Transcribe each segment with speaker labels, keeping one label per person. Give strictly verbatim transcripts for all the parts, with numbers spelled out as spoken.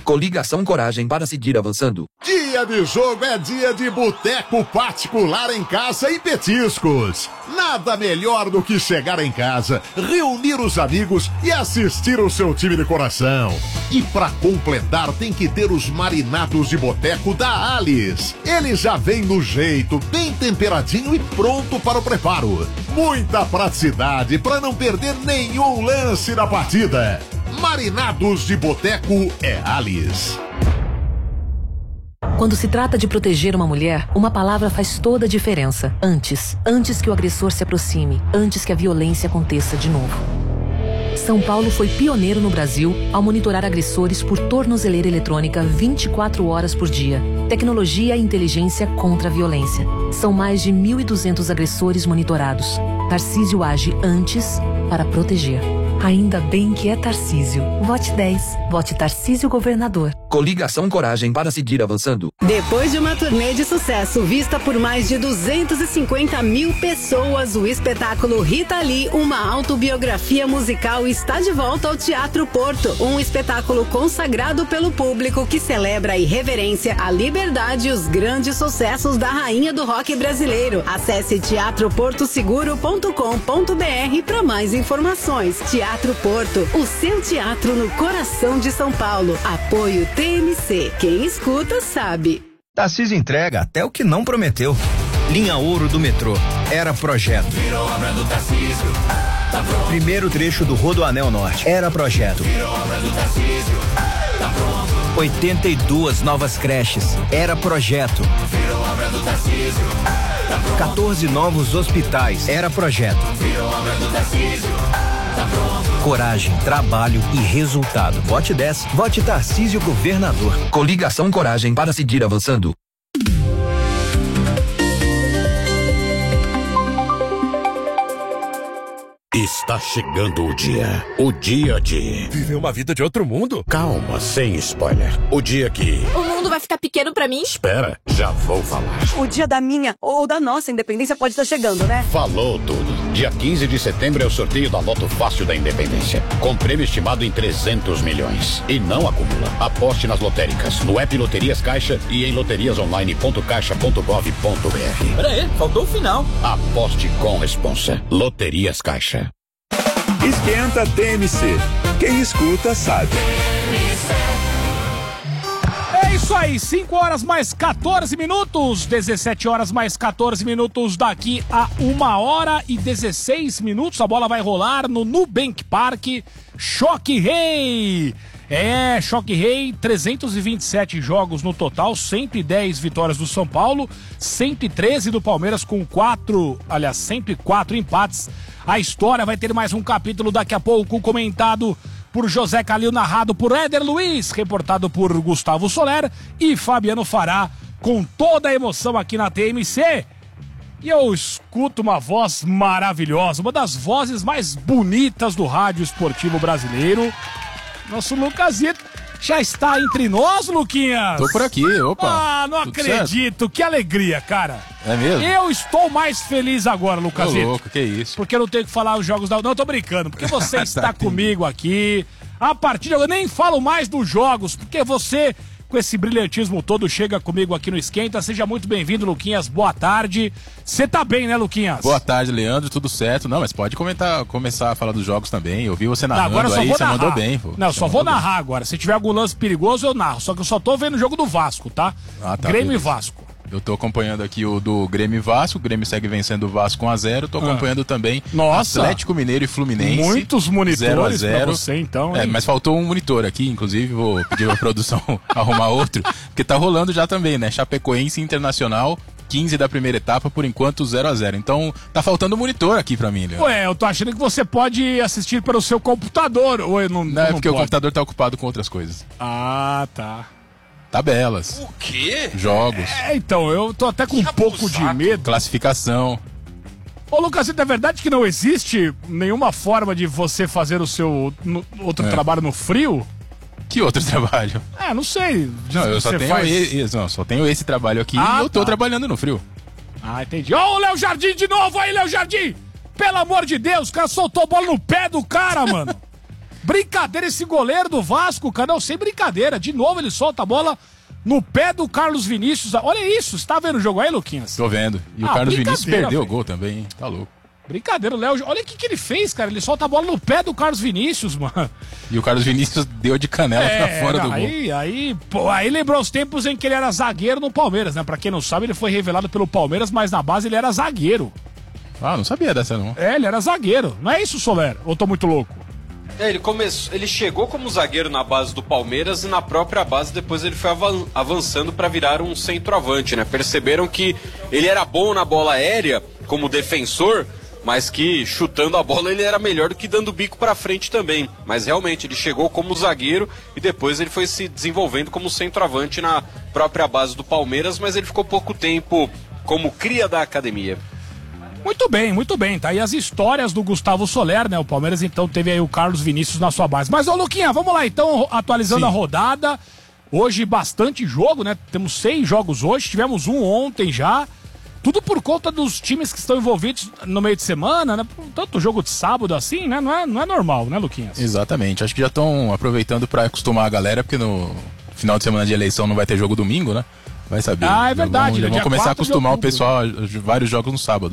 Speaker 1: Coligação Coragem para seguir avançando.
Speaker 2: Dia de jogo é dia de boteco particular em casa e petiscos. Nada melhor do que chegar em casa, reunir os amigos e assistir o seu time de coração. E pra completar tem que ter os marinados de boteco da Alice. Ele já vem no jeito, bem temperadinho e pronto para o preparo. Muita praticidade para não perder nenhum lance da partida. Marinados de boteco é Alice.
Speaker 3: Quando se trata de proteger uma mulher, uma palavra faz toda a diferença. Antes. Antes que o agressor se aproxime. Antes que a violência aconteça de novo. São Paulo foi pioneiro no Brasil ao monitorar agressores por tornozeleira eletrônica vinte e quatro horas por dia. Tecnologia e inteligência contra a violência. São mais de mil e duzentos agressores monitorados. Tarcísio age antes para proteger. Ainda bem que é Tarcísio. Vote dez. Vote Tarcísio Governador.
Speaker 1: Coligação Coragem para seguir avançando.
Speaker 4: Depois de uma turnê de sucesso vista por mais de duzentas e cinquenta mil pessoas, o espetáculo Rita Lee, uma autobiografia musical, está de volta ao Teatro Porto. Um espetáculo consagrado pelo público que celebra a irreverência, a liberdade e os grandes sucessos da rainha do rock brasileiro. Acesse teatro porto seguro ponto com ponto br para mais informações. Teatro Porto, o seu teatro no coração de São Paulo. Apoio T M C. Quem escuta sabe.
Speaker 5: Tarcísio entrega até o que não prometeu. Linha Ouro do metrô. Era projeto.
Speaker 6: Virou obra do Tarcísio. Tá pronto.
Speaker 5: Primeiro trecho do Rodoanel Norte. Era projeto.
Speaker 6: Virou obra do Tarcísio. Tá pronto.
Speaker 5: oitenta e duas novas creches. Era projeto.
Speaker 6: Virou obra do Tarcísio. Tá pronto.
Speaker 5: quatorze novos hospitais. Era projeto.
Speaker 6: Virou obra do Tarcísio. Tá pronto.
Speaker 5: Coragem, trabalho e resultado. Vote dez. Vote Tarcísio Governador.
Speaker 1: Coligação Coragem para seguir avançando.
Speaker 7: Está chegando o dia. O dia de...
Speaker 8: viver uma vida de outro mundo?
Speaker 7: Calma, sem spoiler. O dia que...
Speaker 9: o mundo vai ficar pequeno pra mim?
Speaker 7: Espera, já vou falar.
Speaker 10: O dia da minha ou da nossa independência pode estar chegando, né?
Speaker 7: Falou tudo. Dia quinze de setembro é o sorteio da Loto Fácil da Independência. Com prêmio estimado em trezentos milhões. E não acumula. Aposte nas lotéricas, no app Loterias Caixa e em loterias online ponto caixa ponto gov ponto br.
Speaker 11: Pera aí, faltou o final.
Speaker 7: Aposte com responsa. Loterias Caixa.
Speaker 12: Esquenta T M C. Quem escuta sabe.
Speaker 13: É isso aí, cinco horas mais quatorze minutos, dezessete horas mais quatorze minutos, daqui a uma hora e dezesseis minutos, a bola vai rolar no Nubank Park, Choque Rei. É, Choque Rei, trezentos e vinte e sete jogos no total, cento e dez vitórias do São Paulo, cento e treze do Palmeiras com quatro, aliás, cento e quatro empates. A história vai ter mais um capítulo daqui a pouco, comentado por José Calil, narrado por Éder Luiz, reportado por Gustavo Soler e Fabiano Fará, com toda a emoção aqui na T M C. E eu escuto uma voz maravilhosa, uma das vozes mais bonitas do rádio esportivo brasileiro. Nosso Lucasito já está entre nós, Luquinhas.
Speaker 14: Tô por aqui, opa.
Speaker 13: Ah, não
Speaker 14: Tudo
Speaker 13: acredito.
Speaker 14: certo?
Speaker 13: Que alegria, cara.
Speaker 14: É mesmo?
Speaker 13: Eu estou mais feliz agora, Lucasito.
Speaker 14: Tô louco, que isso.
Speaker 13: Porque eu não tenho que falar os jogos da... Não, eu tô brincando. Porque você está
Speaker 14: Tá
Speaker 13: comigo aqui. A partir de agora, eu nem falo mais dos jogos, porque você... com esse brilhantismo todo, chega comigo aqui no Esquenta. Seja muito bem-vindo, Luquinhas. Boa tarde. Você tá bem, né, Luquinhas?
Speaker 14: Boa tarde, Leandro. Tudo certo? Não, mas pode comentar, começar a falar dos jogos também. Eu vi você narrando
Speaker 13: agora eu só
Speaker 14: aí,
Speaker 13: vou
Speaker 14: você
Speaker 13: narrar.
Speaker 14: mandou bem. Pô.
Speaker 13: Não, eu
Speaker 14: Você
Speaker 13: só vou
Speaker 14: mandou
Speaker 13: narrar
Speaker 14: bem.
Speaker 13: agora. Se tiver algum lance perigoso, eu narro. Só que eu só tô vendo o jogo do Vasco, tá?
Speaker 14: Ah, tá,
Speaker 13: Grêmio
Speaker 14: beleza.
Speaker 13: e Vasco.
Speaker 14: Eu tô acompanhando aqui o do Grêmio e Vasco. O Grêmio segue vencendo o Vasco um a zero. Tô acompanhando ah. também
Speaker 13: Nossa.
Speaker 14: Atlético Mineiro e Fluminense.
Speaker 13: Muitos monitores
Speaker 14: zero a zero.
Speaker 13: pra você, então.
Speaker 14: É,
Speaker 13: hein?
Speaker 14: mas faltou um monitor aqui, inclusive vou pedir pra produção arrumar outro, porque tá rolando já também, né? Chapecoense Internacional, quinze da primeira etapa, por enquanto zero a zero. Então tá faltando um monitor aqui pra mim, Leandro.
Speaker 13: Ué, eu tô achando que você pode assistir pelo seu computador. Ou eu não,
Speaker 14: Não, é
Speaker 13: não
Speaker 14: porque
Speaker 13: pode.
Speaker 14: o computador tá ocupado com outras coisas.
Speaker 13: Ah, tá.
Speaker 14: Tabelas.
Speaker 8: O quê?
Speaker 14: Jogos.
Speaker 13: É, então, eu tô até com um pouco de medo.
Speaker 14: Classificação.
Speaker 13: Ô, Lucas, é verdade que não existe nenhuma forma de você fazer o seu no, outro
Speaker 14: É.
Speaker 13: trabalho no frio?
Speaker 14: Que outro trabalho?
Speaker 13: É, não sei.
Speaker 14: Não, eu só
Speaker 13: Você
Speaker 14: tenho,
Speaker 13: faz-
Speaker 14: esse, não, só tenho esse trabalho aqui
Speaker 13: Ah,
Speaker 14: e eu tô
Speaker 13: tá.
Speaker 14: trabalhando no frio.
Speaker 13: Ah, entendi. Ó, o Léo Jardim de novo aí, Léo Jardim! Pelo amor de Deus, o cara soltou a bola no pé do cara, mano. Brincadeira esse goleiro do Vasco, cara, não, sem brincadeira. De novo ele solta a bola no pé do Carlos Vinícius. Olha isso, você tá vendo o jogo aí, Luquinhas?
Speaker 14: Tô vendo. E
Speaker 13: ah,
Speaker 14: o Carlos Vinícius perdeu
Speaker 13: véio.
Speaker 14: o gol também, hein? Tá louco.
Speaker 13: Brincadeira, o Léo. Olha o que, que ele fez, cara. Ele solta a bola no pé do Carlos Vinícius, mano.
Speaker 14: E o Carlos Vinícius deu de canela é, pra fora do
Speaker 13: aí,
Speaker 14: gol.
Speaker 13: Aí, pô, aí lembrou os tempos em que ele era zagueiro no Palmeiras, né? Pra quem não sabe, ele foi revelado pelo Palmeiras, mas na base ele era zagueiro.
Speaker 14: Ah, não sabia dessa não.
Speaker 13: É, ele era zagueiro. Não é isso, Soler? Ou tô muito louco?
Speaker 8: É, ele começou, ele chegou como zagueiro na base do Palmeiras e na própria base depois ele foi avançando para virar um centroavante, né? Perceberam que ele era bom na bola aérea como defensor, mas que chutando a bola ele era melhor do que dando bico para frente também. Mas realmente ele chegou como zagueiro e depois ele foi se desenvolvendo como centroavante na própria base do Palmeiras, mas ele ficou pouco tempo como cria da academia.
Speaker 13: Muito bem, muito bem. Tá aí as histórias do Gustavo Soler, né? O Palmeiras então teve aí o Carlos Vinícius na sua base. Mas, ô Luquinha, vamos lá então, atualizando Sim. a rodada. Hoje bastante jogo, né? Temos seis jogos hoje, tivemos um ontem já. Tudo por conta dos times que estão envolvidos no meio de semana, né? Tanto jogo de sábado assim, né? Não é, não é normal, né, Luquinhas?
Speaker 14: Exatamente. Acho que já estão aproveitando para acostumar a galera, porque no final de semana de eleição não vai ter jogo domingo, né? Vai saber.
Speaker 13: Ah, é verdade.
Speaker 14: Já vão, já vão começar a acostumar o pessoal a vários jogos no sábado.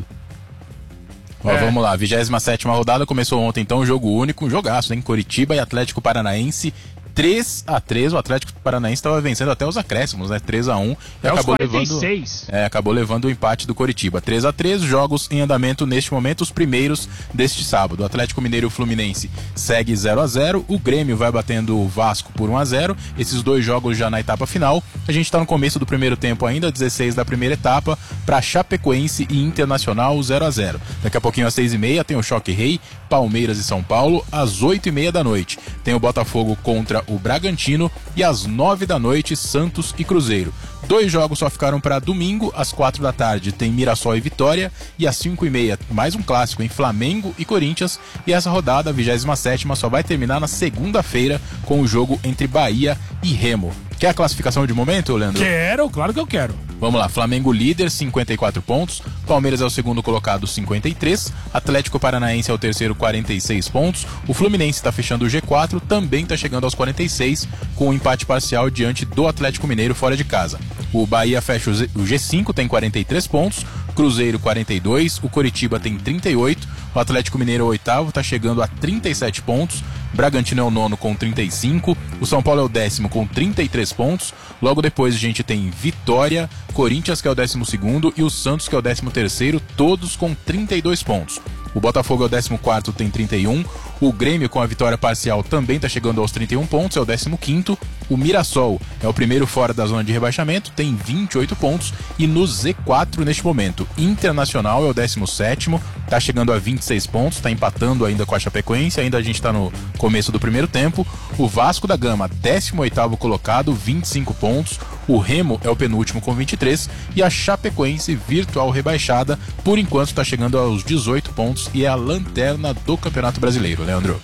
Speaker 14: Ó, é. Vamos lá, vigésima sétima rodada, começou ontem então, jogo único, um jogaço, hein? Coritiba e Atlético Paranaense, três a três, o Atlético Paranaense estava vencendo até os acréscimos, né? três a um, e
Speaker 13: é
Speaker 14: acabou levando, é, acabou levando o empate do Coritiba. três a três, jogos em andamento neste momento, os primeiros deste sábado. O Atlético Mineiro e o Fluminense segue zero a zero, o Grêmio vai batendo o Vasco por um a zero, esses dois jogos já na etapa final. A gente está no começo do primeiro tempo ainda, dezesseis da primeira etapa, para Chapecoense e Internacional zero a zero. Daqui a pouquinho às seis e meia tem o Choque Rei, Palmeiras e São Paulo, às oito e meia da noite. Tem o Botafogo contra o Bragantino e às nove da noite Santos e Cruzeiro. Dois jogos só ficaram para domingo, às quatro da tarde tem Mirassol e Vitória, e às cinco e meia mais um clássico em Flamengo e Corinthians, e essa rodada, a vigésima sétima, só vai terminar na segunda-feira com o jogo entre Bahia e Remo. Quer a classificação de momento, Leandro?
Speaker 13: Quero, claro que eu quero.
Speaker 14: Vamos lá, Flamengo líder, cinquenta e quatro pontos, Palmeiras é o segundo colocado, cinquenta e três, Atlético Paranaense é o terceiro, quarenta e seis pontos, o Fluminense está fechando o G quatro, também está chegando aos quarenta e seis, com um empate parcial diante do Atlético Mineiro fora de casa. O Bahia fecha o G cinco, tem quarenta e três pontos, Cruzeiro quarenta e dois, o Coritiba tem trinta e oito, o Atlético Mineiro é o oitavo, está chegando a trinta e sete pontos, Bragantino é o nono com trinta e cinco, o São Paulo é o décimo com trinta e três pontos, logo depois a gente tem Vitória, Corinthians que é o décimo segundo e o Santos que é o décimo terceiro, todos com trinta e dois pontos. O Botafogo é o décimo quarto, tem trinta e um. O Grêmio, com a vitória parcial, também está chegando aos trinta e um pontos, é o décimo quinto. O Mirassol é o primeiro fora da zona de rebaixamento, tem vinte e oito pontos. E no Z quatro, neste momento, Internacional é o décimo sétimo, está chegando a vinte e seis pontos, está empatando ainda com a Chapecoense, ainda a gente está no começo do primeiro tempo. O Vasco da Gama, décimo oitavo colocado, vinte e cinco pontos. O Remo é o penúltimo com vinte e três. E a Chapecoense, virtual rebaixada, por enquanto está chegando aos dezoito pontos e é a lanterna do Campeonato Brasileiro, Leandro.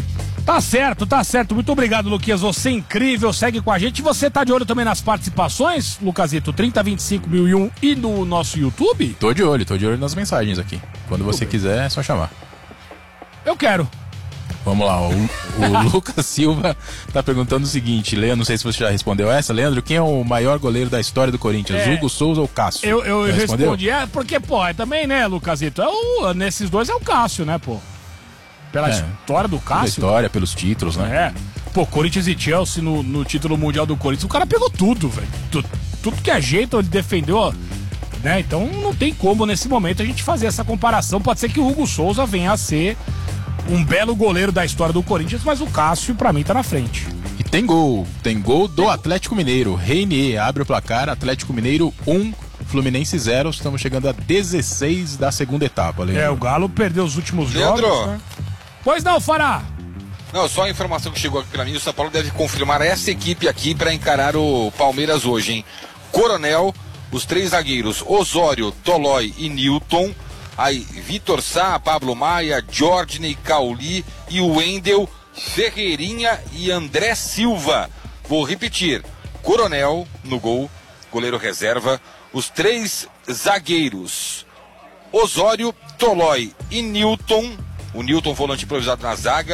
Speaker 13: Tá certo, tá certo. Muito obrigado, Luquinhas. Você é incrível, segue com a gente. Você tá de olho também nas participações, Lucasito? trinta, vinte e cinco, mil e um e no nosso YouTube?
Speaker 14: Tô de olho, tô de olho nas mensagens aqui. Quando Muito você bem. quiser, é só chamar.
Speaker 13: Eu quero.
Speaker 14: Vamos lá, o, o Lucas Silva tá perguntando o seguinte, Leandro, não sei se você já respondeu essa, Leandro, quem é o maior goleiro da história do Corinthians, é, Hugo Souza ou Cássio?
Speaker 13: Eu, eu respondi, é, porque, pô, é também, né, Lucasito, é o, nesses dois é o Cássio, né, pô? Pela é, história do Cássio.
Speaker 14: Pela história, pelos títulos, né?
Speaker 13: É, pô, Corinthians e Chelsea no, no título mundial do Corinthians, o cara pegou tudo, velho, tudo, tudo que é jeito, ele defendeu, ó, né, então não tem como nesse momento a gente fazer essa comparação, pode ser que o Hugo Souza venha a ser um belo goleiro da história do Corinthians, mas o Cássio, pra mim, tá na frente.
Speaker 14: E tem gol, tem gol do Atlético Mineiro. Reinier abre o placar, Atlético Mineiro um, Fluminense zero. Estamos chegando a dezesseis da segunda etapa, Leandro.
Speaker 13: É, o Galo perdeu os últimos
Speaker 11: Leandro.
Speaker 13: jogos, né? Pois não, Fará.
Speaker 11: Não, só a informação que chegou aqui pra mim, o São Paulo deve confirmar essa equipe aqui pra encarar o Palmeiras hoje, hein? Coronel, os três zagueiros, Osório, Tolói e Newton. Aí, Vitor Sá, Pablo Maia, Jordney, Cauli e o Wendel, Ferreirinha e André Silva. Vou repetir, Coronel no gol, goleiro reserva, os três zagueiros, Osório, Tolói e Newton, o Newton volante improvisado na zaga,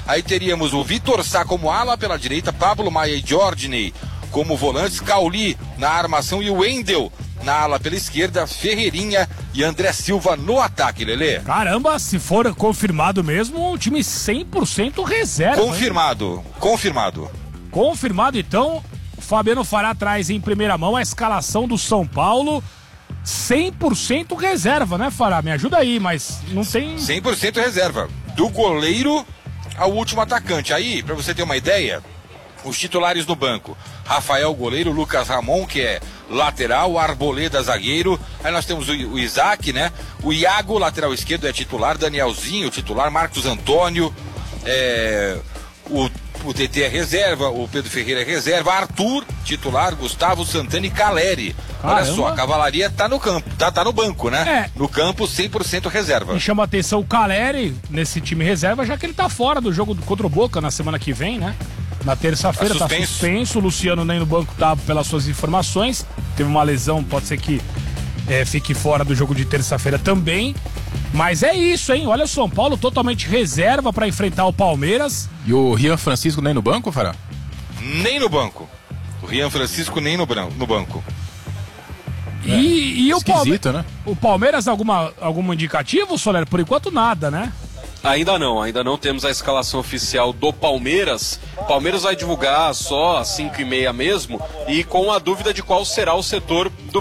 Speaker 11: Aí teríamos o Vitor Sá como ala pela direita, Pablo Maia e Jorginho como volantes, Cauli na armação e o Wendel na ala pela esquerda, Ferreirinha e André Silva no ataque, Lelê.
Speaker 13: Caramba, se for confirmado mesmo, um time cem por cento reserva.
Speaker 11: Confirmado, hein? confirmado.
Speaker 13: Confirmado, então, o Fabiano Fará traz em primeira mão a escalação do São Paulo, cem por cento reserva, né, Fará? Me ajuda aí, mas não tem...
Speaker 11: cem por cento reserva, do goleiro ao último atacante. Aí, pra você ter uma ideia, os titulares no banco: Rafael, goleiro, Lucas Ramon, que é lateral, Arboleda, zagueiro. Aí nós temos o, o Isaac, né? O Iago, lateral esquerdo, é titular. Danielzinho, titular. Marcos Antônio, é, o, o T T é reserva. O Pedro Ferreira é reserva. Arthur, titular. Gustavo, Santana e Caleri. Olha só, a cavalaria tá no campo, tá, tá no banco, né?
Speaker 13: É.
Speaker 11: No campo, cem por cento reserva.
Speaker 13: Me chama a atenção o Caleri nesse time reserva, já que ele tá fora do jogo contra o Boca na semana que vem, né? Na terça-feira tá suspenso. tá suspenso. O Luciano nem no banco tá, pelas suas informações. Teve uma lesão, pode ser que é, fique fora do jogo de terça-feira também. Mas é isso, hein? Olha o São Paulo totalmente reserva para enfrentar o Palmeiras.
Speaker 14: E o Rian Francisco nem no banco, Fará?
Speaker 11: Nem no banco. O Rian Francisco nem no, no banco.
Speaker 13: E, é. e o, Palme
Speaker 14: né?
Speaker 13: o Palmeiras, alguma, algum indicativo, Soler? Por enquanto nada, né?
Speaker 8: Ainda não, ainda não temos a escalação oficial do Palmeiras. O Palmeiras vai divulgar só às cinco e meia mesmo, e com a dúvida de qual será o setor do